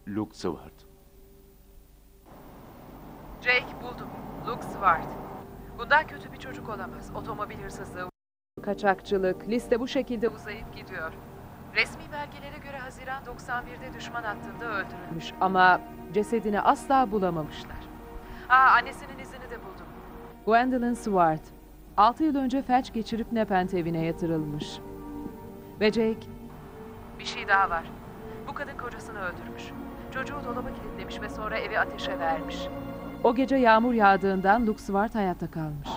Luke Swart. Jake buldum. Luke Swart. Bundan kötü bir çocuk olamaz. Otomobil hırsızlığı, kaçakçılık, liste bu şekilde uzayıp gidiyor. Resmi belgelere göre Haziran 91'de düşman hattında öldürülmüş ama cesedini asla bulamamışlar. Annesinin izini de buldum. Gwendolyn Swart. 6 yıl önce felç geçirip Nepent evine yatırılmış. Ve Jake... Bir şey daha var. Bu kadın kocasını öldürmüş. Çocuğu dolaba kilitlemiş ve sonra evi ateşe vermiş. O gece yağmur yağdığından Luke Swart hayatta kalmış.